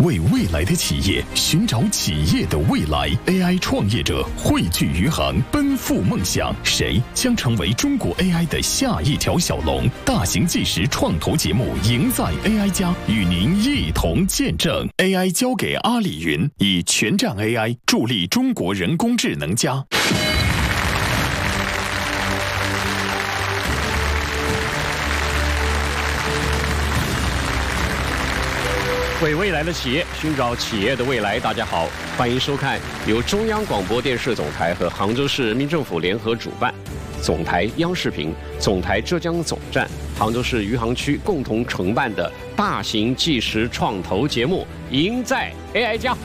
为未来的企业寻找企业的未来 ，AI 创业者汇聚余杭，奔赴梦想。谁将成为中国 AI 的下一条小龙？大型纪实创投节目《赢在 AI 家》与您一同见证 AI 交给阿里云，以全站 AI 助力中国人工智能家。 为未来的企业寻找企业的未来。大家好，欢迎收看由中央广播电视总台和杭州市人民政府联合主办，总台央视频、总台浙江总站、杭州市余杭区共同承办的大型纪实创投节目《赢在 AI 家》。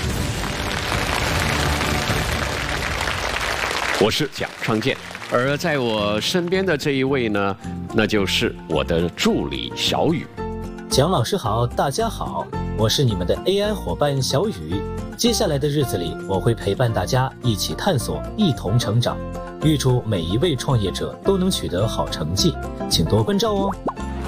我是蒋昌建，而在我身边的这一位呢，那就是我的助理小雨。 蒋老师好，大家好，我是你们的 AI 伙伴小雨。接下来的日子里，我会陪伴大家一起探索，一同成长。预祝每一位创业者都能取得好成绩，请多关照哦。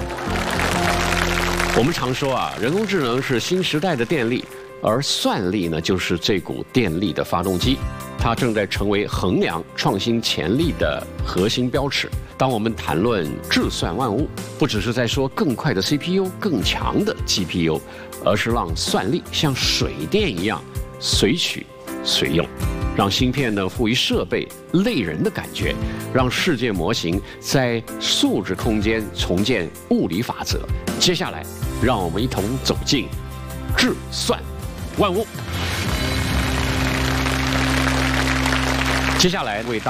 我们常说啊，人工智能是新时代的电力，而算力呢，就是这股电力的发动机。它正在成为衡量创新潜力的核心标尺。当我们谈论智算万物，不只是在说更快的 CPU、更强的 GPU， 而是让算力像水电一样随取随用，让芯片呢赋予设备类人的感觉，让世界模型在数值空间重建物理法则。接下来，让我们一同走进智算万物。接下来为